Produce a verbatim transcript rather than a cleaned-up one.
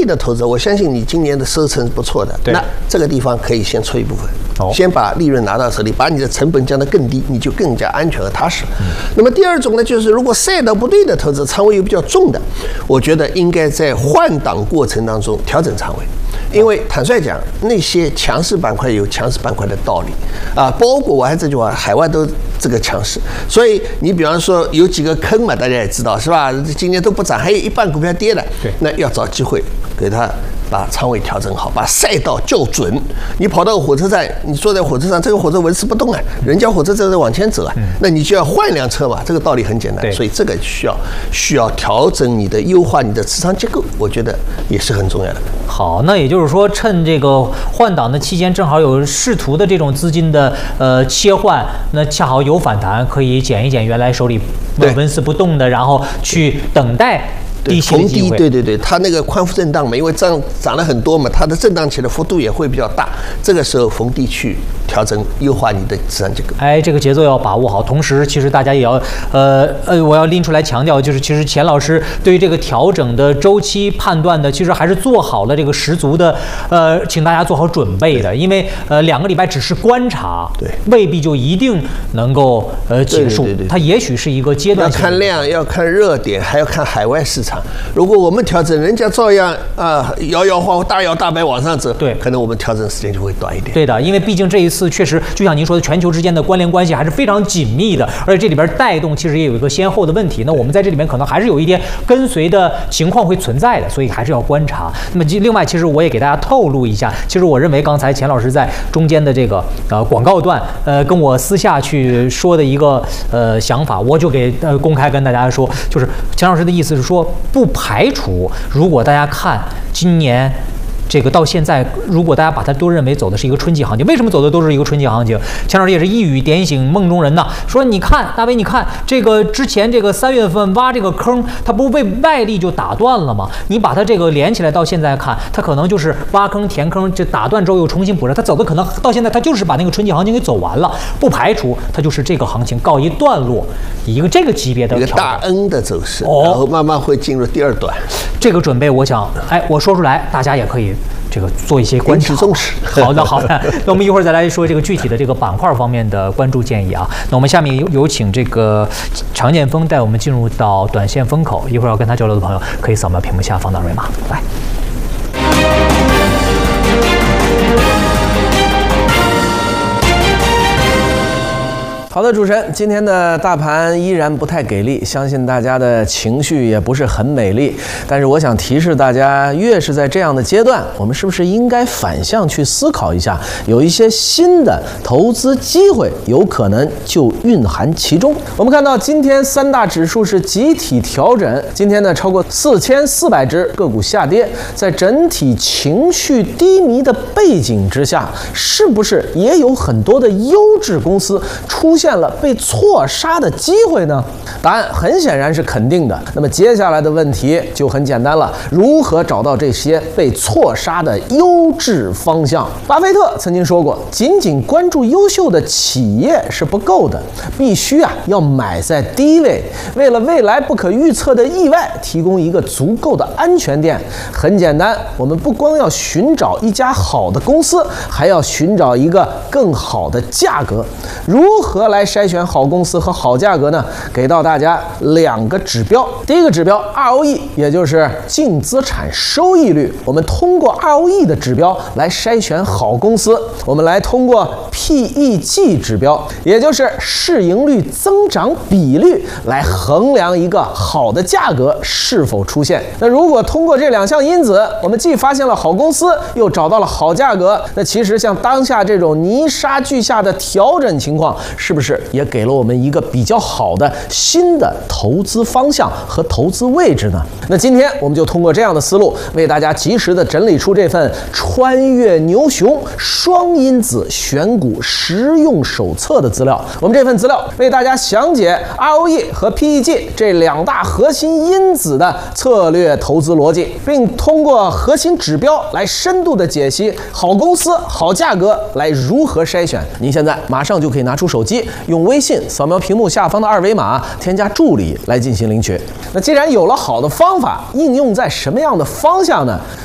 的投资，我相信你今年的收成是不错的。那这个地方可以先出一部分，哦、先把利润拿到手里，把你的成本降得更低，你就更加安全和踏实。嗯、那么第二种呢，就是如果赛道不对的投资，仓位又比较重的，我觉得应该在换挡过程当中调整仓位。因为坦率讲，那些强势板块有强势板块的道理啊，包括我还这句话，海外都这个强势，所以你比方说有几个坑嘛，大家也知道是吧？今年都不涨，还有一半股票跌的，对，那要找机会给他把仓位调整好，把赛道校准。你跑到火车站，你坐在火车上，这个火车纹丝不动啊，人家火车正在往前走啊，那你就要换一辆车嘛，这个道理很简单。所以这个需要需要调整你的优化你的持仓结构，我觉得也是很重要的。 好，那也就是说，趁这个换挡的期间，正好有试图的这种资金的呃切换，那恰好有反弹，可以减一减原来手里纹丝不动的，然后去等待。低逢低，对对对，它那个宽幅震荡嘛，因为涨涨了很多嘛，它的震荡起的幅度也会比较大。这个时候逢低去调整优化你的资产结构。 哎，这个节奏要把握好。同时，其实大家也要，呃呃，我要拎出来强调，就是其实钱老师对于这个调整的周期判断的，其实还是做好了这个十足的，呃，请大家做好准备的。因为呃，两个礼拜只是观察， 对， 未必就一定能够呃结束。对对对，它也许是一个阶段性。 要看量，要看热点，还要看海外市场。如果我们调整，人家照样啊摇摇晃晃、大摇大摆往上走， 对， 可能我们调整时间就会短一点。 对的，因为毕竟这一次确实，就像您说的，全球之间的关联关系还是非常紧密的，而且这里边带动其实也有一个先后的问题。那我们在这里面可能还是有一点跟随的情况会存在的，所以还是要观察。那么另外，其实我也给大家透露一下，其实我认为刚才钱老师在中间的这个呃广告段，呃跟我私下去说的一个呃想法，我就给呃公开跟大家说，就是钱老师的意思是说不排除，如果大家看今年这个到现在，如果大家把它都认为走的是一个春季行情，为什么走的都是一个春季行情？钱老师也是一语点醒梦中人呐，说你看大伟，你看这个之前这个三月份挖这个坑，它不被外力就打断了吗？你把它这个连起来到现在看，它可能就是挖坑填坑，这打断之后又重新补上，它走的可能到现在它就是把那个春季行情给走完了，不排除它就是这个行情告一段落，一个这个级别的一个大 N 的走势， 哦、 然后慢慢会进入第二段。 这个准备，我想，哎，我说出来，大家也可以。这个做一些观察。好的，好的。那我们一会儿再来说这个具体的这个板块方面的关注建议啊。那我们下面有有请这个常建峰带我们进入到短线风口，一会儿要跟他交流的朋友可以扫描屏幕下方的二维码来。 好的，主持人，今天的大盘依然不太给力，相信大家的情绪也不是很美丽。但是我想提示大家，越是在这样的阶段，我们是不是应该反向去思考一下，有一些新的投资机会有可能就蕴含其中。我们看到今天三大指数是集体调整，今天呢超过四千四百只个股下跌，在整体情绪低迷的背景之下，是不是也有很多的优质公司出现了被错杀的机会呢？答案很显然是肯定的。那么接下来的问题就很简单了，如何找到这些被错杀的优质方向？巴菲特曾经说过，仅仅关注优秀的企业是不够的，必须啊要买在低位，为了未来不可预测的意外提供一个足够的安全垫。很简单，我们不光要寻找一家好的公司，还要寻找一个更好的价格。如何来筛选好公司和好价格呢？给到大家两个指标。第一个指标 R O E， 也就是净资产收益率。我们通过 R O E 的指标来筛选好公司。我们来通过 P E G 指标，也就是市盈率增长比率，来衡量一个好的价格是否出现。那如果通过这两项因子，我们既发现了好公司，又找到了好价格，那其实像当下这种泥沙俱下的调整情况，是不是也给了我们一个比较好的新的投资方向和投资位置呢？那今天我们就通过这样的思路，为大家及时的整理出这份穿越牛熊双因子选股实用手册的资料。我们这份资料为大家详解 R O E 和 P E G 这两大核心因子的策略投资逻辑，并通过核心指标来深度的解析好公司、好价格来如何筛选。您现在马上就可以拿出手机，用微信扫描屏幕下方的二维码，添加助理来进行领取。那既然有了好的方法，应用在什么样的方向呢？